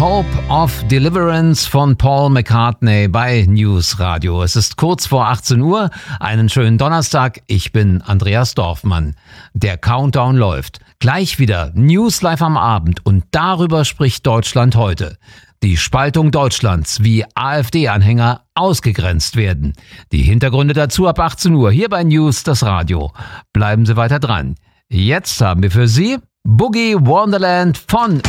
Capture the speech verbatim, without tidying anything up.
Hope of Deliverance von Paul McCartney bei News Radio. Es ist kurz vor achtzehn Uhr. Einen schönen Donnerstag. Ich bin Andreas Dorfmann. Der Countdown läuft. Gleich wieder News live am Abend und darüber spricht Deutschland heute. Die Spaltung Deutschlands, wie AfD-Anhänger ausgegrenzt werden. Die Hintergründe dazu ab achtzehn Uhr hier bei News, das Radio. Bleiben Sie weiter dran. Jetzt haben wir für Sie Boogie Wonderland von